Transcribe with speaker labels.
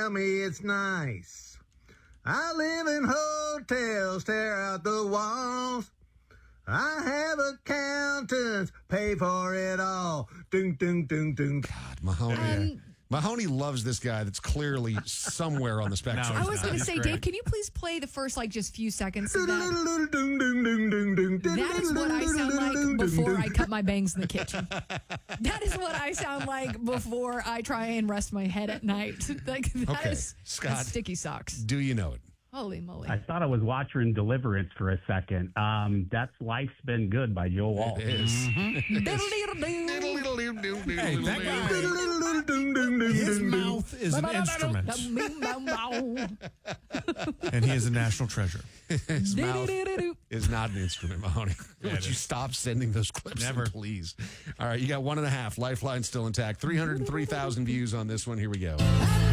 Speaker 1: tell me it's nice. I live in hotels, stare out the walls. I have accountants, pay for it all. Ding, ding, ding, ding.
Speaker 2: God, Mahoney. Mahoney loves this guy that's clearly somewhere on the spectrum.
Speaker 3: I was going to say, Dave, can you please play the first, just few seconds of that? That is what I sound like before I cut my bangs in the kitchen. That is what I sound like before I try and rest my head at night. That's Sticky Socks.
Speaker 2: Do you know it?
Speaker 3: Holy moly.
Speaker 4: I thought I was watching Deliverance for a second. That's Life's Been Good by Joe Walsh.
Speaker 2: It is.
Speaker 5: Hey, that guy, his mouth is an instrument. And he is a national treasure.
Speaker 2: His mouth is not an instrument, Mahoney. Would you stop sending those clips?
Speaker 5: Never.
Speaker 2: Please. All right, you got 1.5. Lifeline still intact. 303,000 views on this one. Here we go.